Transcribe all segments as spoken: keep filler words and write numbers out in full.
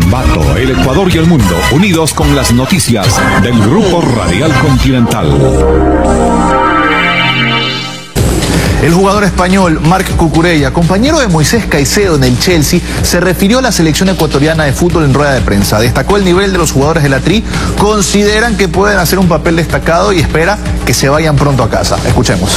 Ambato, el Ecuador y el mundo, unidos con las noticias del Grupo Radial Continental. El jugador español Marc Cucurella, compañero de Moisés Caicedo en el Chelsea, se refirió a la selección ecuatoriana de fútbol en rueda de prensa. Destacó el nivel de los jugadores de la Tri, consideran que pueden hacer un papel destacado y espera que se vayan pronto a casa. Escuchemos.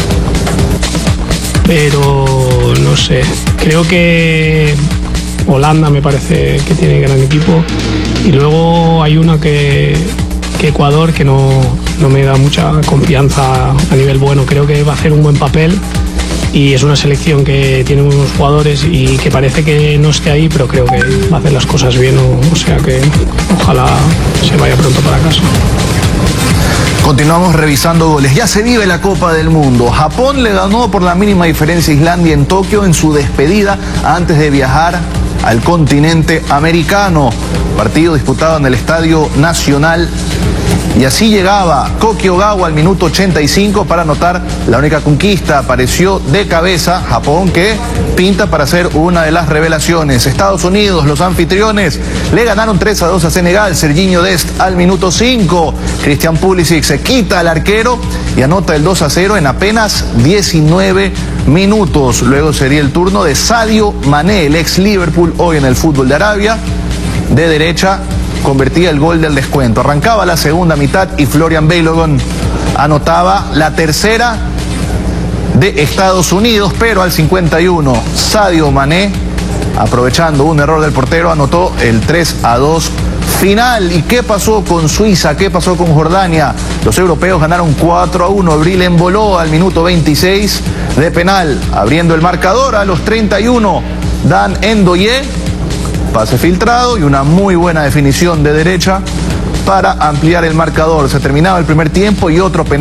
Pero no sé, creo que Holanda me parece que tiene gran equipo y luego hay una que, que Ecuador que no, no me da mucha confianza a nivel bueno. Creo que va a hacer un buen papel y es una selección que tiene unos jugadores y que parece que no esté ahí, pero creo que va a hacer las cosas bien, o, o sea que ojalá se vaya pronto para casa. Continuamos revisando goles. Ya se vive la Copa del Mundo. Japón le ganó por la mínima diferencia a Islandia en Tokio en su despedida antes de viajar al continente americano. Partido disputado en el Estadio Nacional. Y así llegaba Koki Ogawa al minuto ochenta y cinco para anotar la única conquista. Apareció de cabeza Japón, que pinta para ser una de las revelaciones. Estados Unidos, los anfitriones, le ganaron tres a dos a Senegal. Serginho Dest al minuto cinco. Christian Pulisic se quita al arquero y anota el dos a cero en apenas diecinueve minutos. Luego sería el turno de Sadio Mané, el ex Liverpool, hoy en el fútbol de Arabia. De derecha convertía el gol del descuento. Arrancaba la segunda mitad y Florian Balogun anotaba la tercera de Estados Unidos, pero al cincuenta y uno Sadio Mané, aprovechando un error del portero, anotó el tres a dos final. ¿Y qué pasó con Suiza? ¿Qué pasó con Jordania? Los europeos ganaron cuatro a uno. Bril Embolo al minuto veintiséis de penal, abriendo el marcador a los treinta y uno. Dan Ndoye, pase filtrado y una muy buena definición de derecha para ampliar el marcador. Se terminaba el primer tiempo y otro penal.